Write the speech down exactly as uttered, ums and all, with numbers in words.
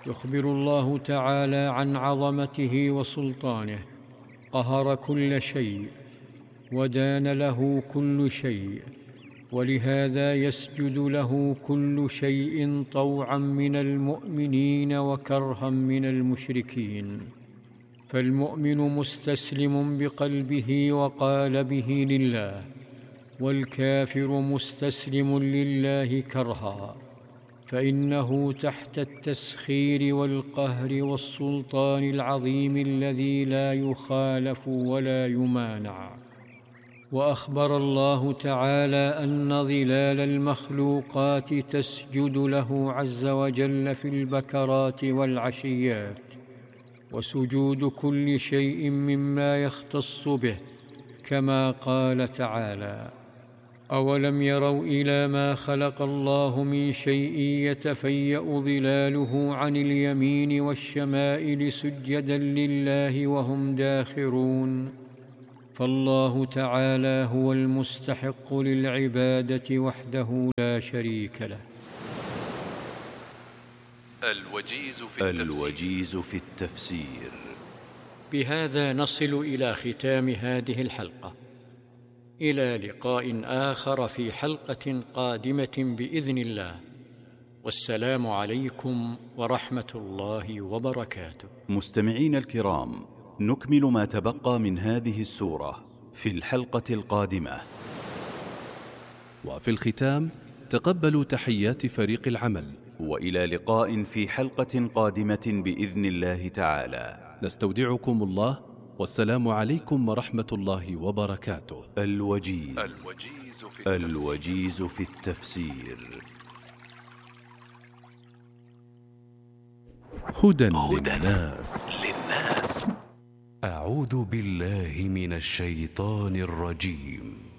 يخبر الله تعالى عن عظمته وسلطانه. قهر كل شيء ودان له كل شيء، ولهذا يسجد له كل شيء طوعا من المؤمنين وكرها من المشركين. فالمؤمن مستسلم بقلبه وقالبه لله، والكافر مستسلم لله كرها، فإنه تحت التسخير والقهر والسلطان العظيم الذي لا يخالف ولا يمانع. وأخبر الله تعالى أن ظلال المخلوقات تسجد له عز وجل في البكرات والعشيات، وسجود كل شيء مما يختص به، كما قال تعالى: أولم يروا إلى ما خلق الله من شيء يتفيأ ظلاله عن اليمين والشمائل سجدا لله وهم داخرون. فالله تعالى هو المستحق للعبادة وحده لا شريك له. الوجيز في التفسير, الوجيز في التفسير. بهذا نصل إلى ختام هذه الحلقة، إلى لقاء آخر في حلقة قادمة بإذن الله، والسلام عليكم ورحمة الله وبركاته. مستمعين الكرام، نكمل ما تبقى من هذه السورة في الحلقة القادمة. وفي الختام تقبلوا تحيات فريق العمل، وإلى لقاء في حلقة قادمة بإذن الله تعالى. نستودعكم الله، والسلام عليكم ورحمة الله وبركاته. الوجيز, الوجيز, في, التفسير. الوجيز في التفسير. هدى للناس. أعوذ بالله من الشيطان الرجيم.